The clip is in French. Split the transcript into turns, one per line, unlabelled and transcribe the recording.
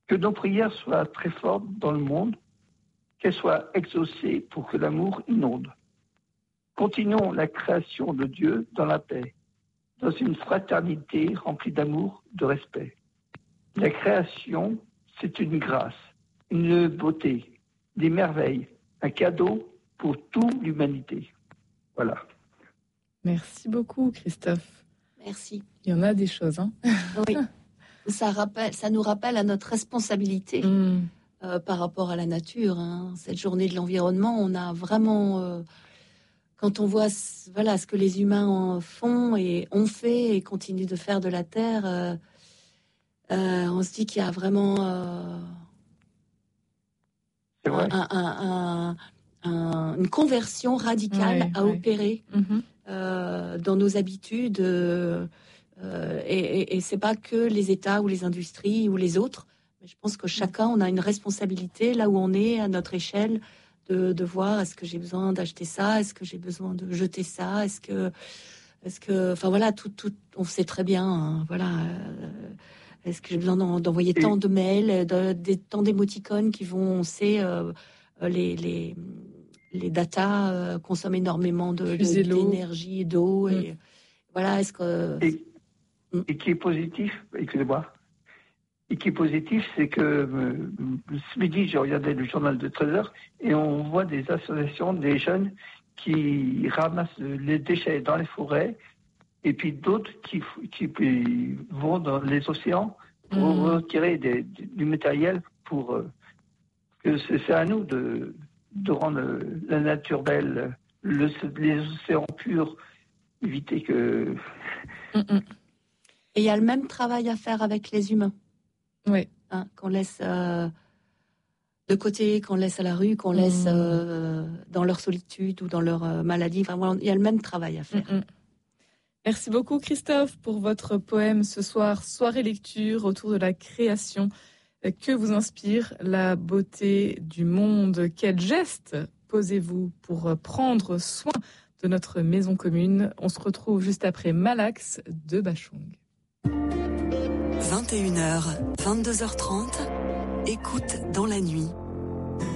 Que nos prières soient très fortes dans le monde, qu'elles soient exaucées pour que l'amour inonde. Continuons la création de Dieu dans la paix, dans une fraternité remplie d'amour, de respect. La création, c'est une grâce, une beauté, des merveilles, un cadeau pour toute l'humanité. Voilà.
Merci beaucoup, Christophe.
Merci.
Il y en a des choses, hein.
Oui. Ça nous rappelle à notre responsabilité par rapport à la nature. Hein. Cette journée de l'environnement, on a vraiment, quand on voit ce que les humains font et ont fait et continuent de faire de la Terre, on se dit qu'il y a vraiment une conversion radicale à opérer dans nos habitudes. Et c'est pas que les États ou les industries ou les autres. Mais je pense que chacun, on a une responsabilité là où on est à notre échelle de voir est-ce que j'ai besoin d'acheter ça, est-ce que j'ai besoin de jeter ça, est-ce que, enfin voilà, tout, on sait très bien, hein, voilà. Est-ce que j'ai besoin d'envoyer tant de mails, tant d'émoticônes qui vont, on sait, les datas consomment énormément d'énergie et d'eau et voilà. Est-ce que
et qui est positif, excusez-moi, et qui est positif, c'est que ce midi, j'ai regardé le journal de 13h et on voit des associations, des jeunes qui ramassent les déchets dans les forêts et puis d'autres qui vont dans les océans pour retirer du matériel pour que c'est à nous de rendre la nature belle, les océans purs, éviter que...
Et il y a le même travail à faire avec les humains.
Oui.
Hein, qu'on laisse de côté, qu'on laisse à la rue, qu'on laisse dans leur solitude ou dans leur maladie. Enfin, voilà, il y a le même travail à faire.
Merci beaucoup, Christophe, pour votre poème ce soir, soirée lecture autour de la création. Que vous inspire la beauté du monde? Quel geste posez-vous pour prendre soin de notre maison commune? On se retrouve juste après Malax de Bachung.
21h, 22h30, écoute dans la nuit,